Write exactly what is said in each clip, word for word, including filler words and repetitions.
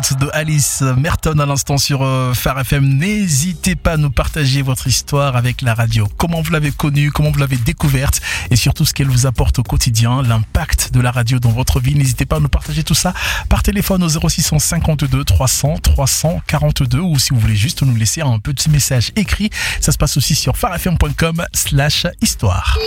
World de Alice Merton à l'instant sur euh, Phare F M. N'hésitez pas à nous partager votre histoire avec la radio. Comment vous l'avez connue, comment vous l'avez découverte et surtout ce qu'elle vous apporte au quotidien, l'impact de la radio dans votre vie. N'hésitez pas à nous partager tout ça par téléphone au zéro six cinquante-deux trois cents trois cent quarante-deux ou si vous voulez juste nous laisser un petit message écrit. Ça se passe aussi sur pharefm point com slash histoire.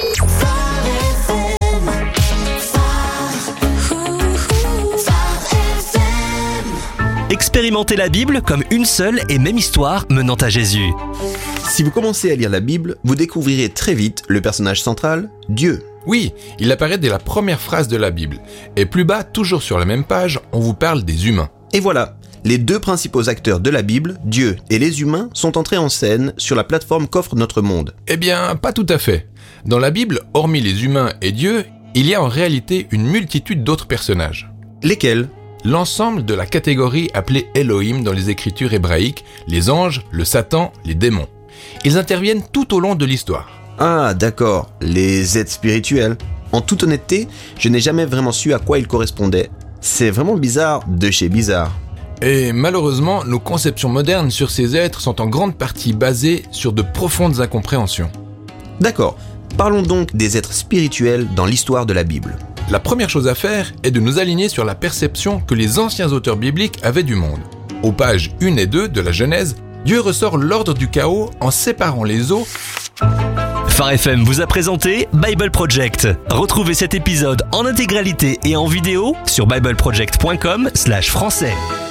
Expérimentez la Bible comme une seule et même histoire menant à Jésus. Si vous commencez à lire la Bible, vous découvrirez très vite le personnage central, Dieu. Oui, il apparaît dès la première phrase de la Bible. Et plus bas, toujours sur la même page, on vous parle des humains. Et voilà, les deux principaux acteurs de la Bible, Dieu et les humains, sont entrés en scène sur la plateforme qu'offre notre monde. Eh bien, pas tout à fait. Dans la Bible, hormis les humains et Dieu, il y a en réalité une multitude d'autres personnages. Lesquels ? L'ensemble de la catégorie appelée Elohim dans les écritures hébraïques, les anges, le Satan, les démons. Ils interviennent tout au long de l'histoire. Ah, d'accord, les êtres spirituels. En toute honnêteté, je n'ai jamais vraiment su à quoi ils correspondaient. C'est vraiment bizarre de chez bizarre. Et malheureusement, nos conceptions modernes sur ces êtres sont en grande partie basées sur de profondes incompréhensions. D'accord, parlons donc des êtres spirituels dans l'histoire de la Bible. La première chose à faire est de nous aligner sur la perception que les anciens auteurs bibliques avaient du monde. Aux pages un et deux de la Genèse, Dieu ressort l'ordre du chaos en séparant les eaux. Phare F M vous a présenté Bible Project. Retrouvez cet épisode en intégralité et en vidéo sur bible project point com slash français.